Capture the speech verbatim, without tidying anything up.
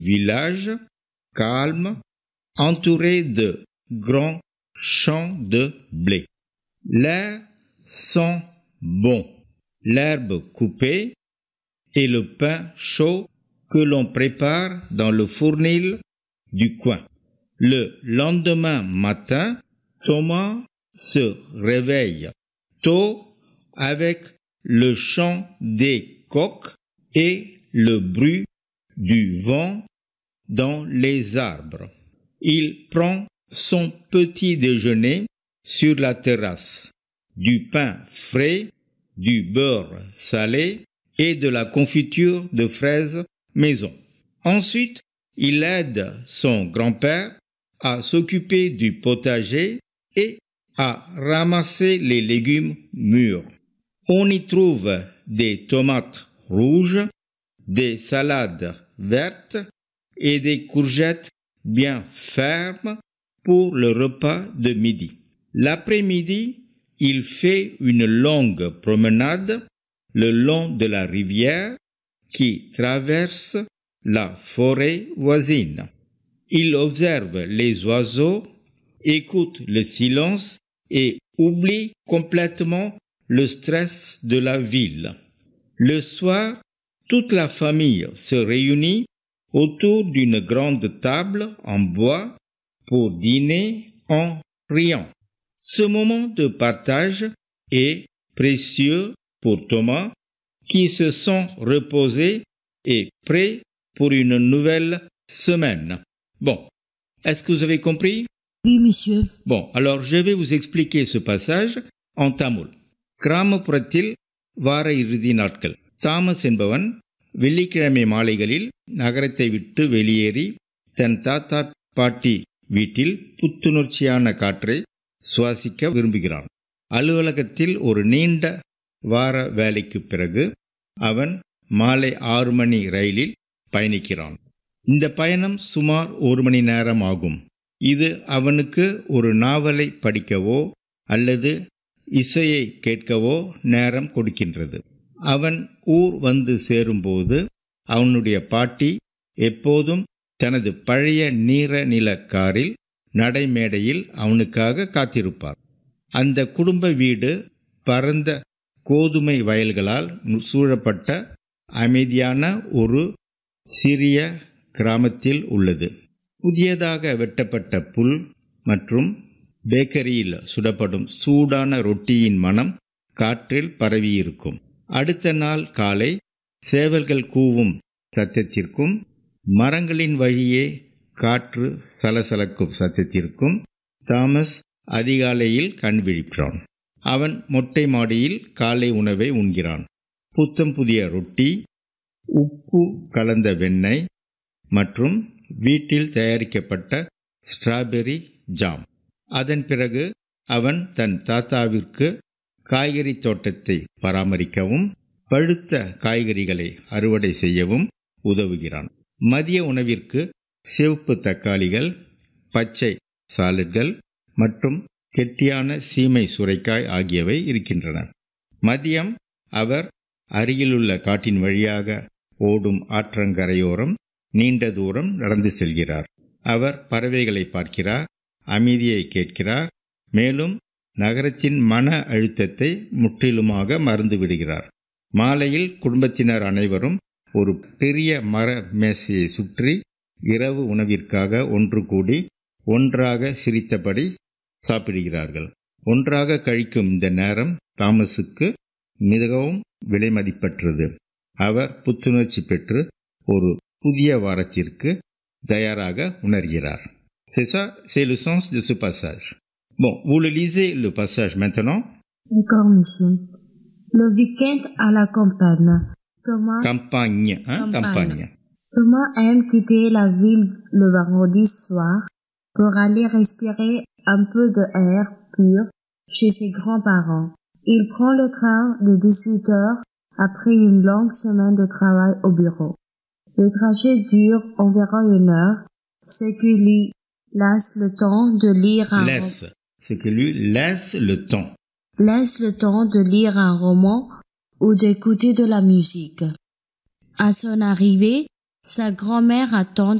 village calme, entouré de grands champs de blé. L'air sent bon, l'herbe coupée et le pain chaud que l'on prépare dans le fournil du coin. Le lendemain matin, Thomas se réveille tôt avec le chant des coqs et le bruit du vent dans les arbres. Il prend son petit déjeuner sur la terrasse, du pain frais, du beurre salé et de la confiture de fraises maison. Ensuite, il aide son grand-père à s'occuper du potager et à ramasser les légumes mûrs. On y trouve des tomates rouges, des salades vertes et des courgettes bien fermes pour le repas de midi. L'après-midi, il fait une longue promenade le long de la rivière qui traverse la forêt voisine. Il observe les oiseaux, écoute le silence et oublie complètement le stress de la ville. Le soir, toute la famille se réunit autour d'une grande table en bois pour dîner en riant. Ce moment de partage est précieux pour Thomas, qui se sent reposé et prêt pour une nouvelle semaine. Bon, est-ce que vous avez compris? Oui, monsieur. Bon, alors je vais vous expliquer ce passage en tamil. கிராமப்புறத்தில் வார இறுதி நாட்கள். தாமஸ் என்பவன் வெள்ளிக்கிழமை மாலைகளில் நகரத்தை விட்டு வெளியேறி தன் தாத்தா பாட்டி வீட்டில் புத்துணர்ச்சியான காற்றை சுவாசிக்க விரும்புகிறான். அலுவலகத்தில் ஒரு நீண்ட வார வேலைக்கு பிறகு அவன் மாலை ஆறு மணி ரயிலில் பயணிக்கிறான். இந்த பயணம் சுமார் ஒரு மணி நேரம் ஆகும். இது அவனுக்கு ஒரு நாவலை படிக்கவோ அல்லது இசையை கேட்கவோ நேரம் கொடுக்கின்றது. அவன் ஊர் வந்து சேரும்போது அவனுடைய பாட்டி எப்போதும் தனது பழைய நீர நில காரில் நடைமேடையில் அவனுக்காக காத்திருப்பார். அந்த குடும்ப வீடு பரந்த கோதுமை வயல்களால் சூழப்பட்ட அமைதியான ஒரு சிறிய கிராமத்தில் உள்ளது. புதியதாக வெட்டப்பட்ட புல் மற்றும் பேக்கரியில் சுடப்படும் சூடான ரொட்டியின் மனம் காற்றில் பரவியிருக்கும். அடுத்த நாள் காலை சேவல்கள் கூவும் சத்தத்திற்கும் மரங்களின் வழியே காற்று சலசலக்கும் சத்தத்திற்கும் தாமஸ் அதிகாலையில் கண் விழிக்கிறான். அவன் மொட்டை மாடியில் காலை உணவை உண்கிறான். புத்தம் புதிய ரொட்டி, உப்பு கலந்த வெண்ணெய் மற்றும் வீட்டில் தயாரிக்கப்பட்ட ஸ்ட்ராபெர்ரி ஜாம். அதன் பிறகு அவன் தன் தாத்தாவிற்கு காய்கறி தோட்டத்தை பராமரிக்கவும் பழுத்த காய்கறிகளை அறுவடை செய்யவும் உதவுகிறான். மதிய உணவிற்கு சிவப்பு தக்காளிகள், பச்சை சாலட்கள் மற்றும் கெட்டியான சீமை சுரைக்காய் ஆகியவை இருக்கின்றன. மதியம் அவர் அருகிலுள்ள காட்டின் வழியாக ஓடும் ஆற்றங்கரையோரம் நீண்ட தூரம் நடந்து செல்கிறார். அவர் பறவைகளை பார்க்கிறார், அமைதியை கேட்கிறார், மேலும் நகரத்தின் மன அழுத்தத்தை முற்றிலுமாக மறந்துவிடுகிறார். மாலையில் குடும்பத்தினர் அனைவரும் ஒரு பெரிய மர மேசையை சுற்றி இரவு உணவிற்காக ஒன்று கூடி ஒன்றாக சிரித்தபடி சாப்பிடுகிறார்கள். ஒன்றாக கழிக்கும் இந்த நேரம் தாமஸுக்கு மிகவும் விலைமதிப்பற்றது. அவர் புத்துணர்ச்சி பெற்று ஒரு புதிய வாரத்திற்கு தயாராக உணர்கிறார். C'est ça, c'est le sens de ce passage. Bon, vous le lisez le passage maintenant. D'accord, monsieur. Le week-end à la campagne. Thomas... Campagne, hein, campagne. campagne. Thomas aime quitter la ville le vendredi soir pour aller respirer un peu d'air pur chez ses grands-parents. Il prend le train de dix-huit heures après une longue semaine de travail au bureau. Le trajet dure environ une heure, ce qui lui laisse le temps de lire un laisse, ce qui lui laisse le temps. Laisse le temps de lire un roman ou d'écouter de la musique. À son arrivée, Sa grand-mère attend